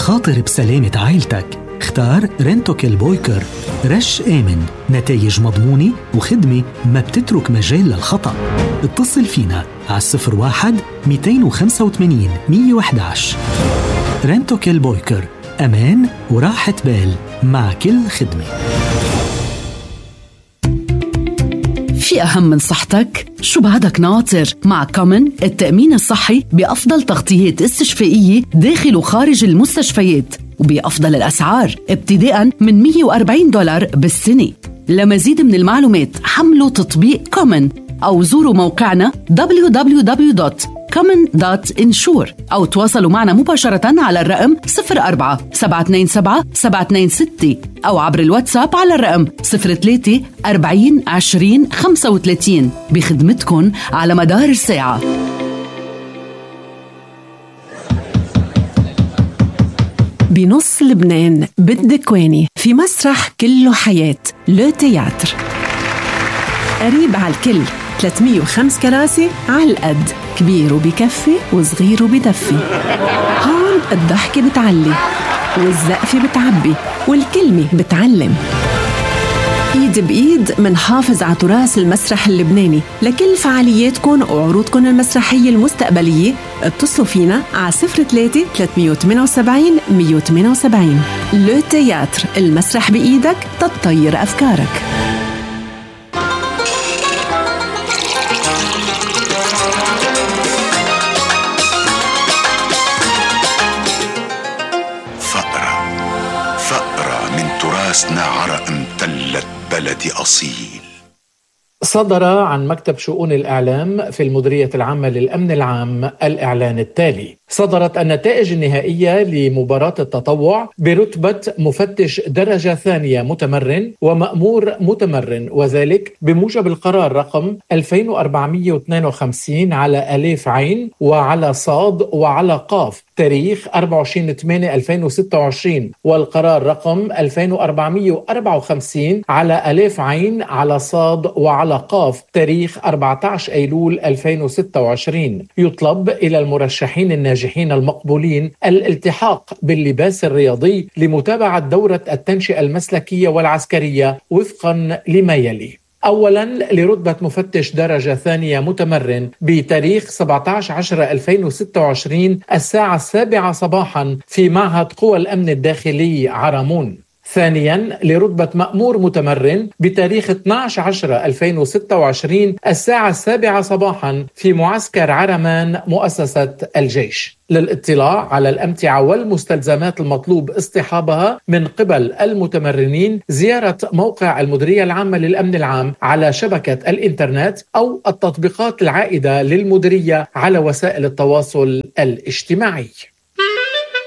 خاطر بسلامة عائلتك. اختار رنتوكيل بويكر، رش آمن، نتائج مضمونة وخدمة ما بتترك مجال للخطأ. اتصل فينا على 01-285-111. رنتوكيل بويكر، أمان وراحة بال مع كل خدمة. في أهم من صحتك؟ شو بعدك ناطر؟ مع كومن التأمين الصحي بأفضل تغطيات استشفائية داخل وخارج المستشفيات وبأفضل الأسعار ابتداء من $140 بالسنة. لمزيد من المعلومات حملوا تطبيق كومن أو زوروا موقعنا www.common.insure أو تواصلوا معنا مباشرة على الرقم 04-727-726 أو عبر الواتساب على الرقم 03-40-20-35 بخدمتكن على مدار الساعة. بنص لبنان بالدكواني في مسرح كله حياة لو تياتر، قريب على الكل، 305 كراسي على القد، كبير وبكفي وصغير وبدفي. هون الضحكة بتعلي والزقفة بتعبي والكلمة بتعلم. ايد بايد منحافظ على تراث المسرح اللبناني. لكل فعالياتكم وعروضكم المسرحية المستقبلية اتصلوا فينا على 03-378-178. لو تياتر، المسرح بإيدك تطير أفكارك. فقرة من تراثنا عرق امتلت بلدي أصيل. صدر عن مكتب شؤون الإعلام في المديرية العامة للأمن العام الإعلان التالي: صدرت النتائج النهائية لمباراة التطوع برتبة مفتش درجة ثانية متمرن ومأمور متمرن، وذلك بموجب القرار رقم 2452 على ألف عين وعلى صاد وعلى قاف تاريخ 24/8/2026، والقرار رقم 2454 على ألف عين على صاد وعلى قاف تاريخ 14 أيلول 2026. يطلب إلى المرشحين الناجحين المقبولين الالتحاق باللباس الرياضي لمتابعة دورة التنشئة المسلكية والعسكرية وفقا لما يلي: أولاً، لرتبة مفتش درجة ثانية متمرن بتاريخ 17/10/2026 الساعة 7 صباحاً في معهد قوى الأمن الداخلي عرمون. ثانياً، لرتبة مأمور متمرن بتاريخ 12/10/2026 الساعة 7 صباحاً في معسكر عرمان مؤسسة الجيش. للاطلاع على الأمتعة والمستلزمات المطلوب اصطحابها من قبل المتمرنين زيارة موقع المديرية العامة للأمن العام على شبكة الإنترنت أو التطبيقات العائدة للمديرية على وسائل التواصل الاجتماعي.